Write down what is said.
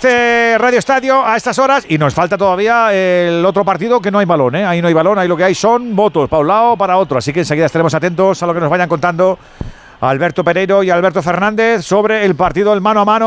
este Radio Estadio a estas horas y nos falta todavía el otro partido que no hay balón, ahí no hay balón, ahí lo que hay son votos para un lado o para otro, así que enseguida estaremos atentos a lo que nos vayan contando Alberto Pereiro y Alberto Fernández sobre el partido del mano a mano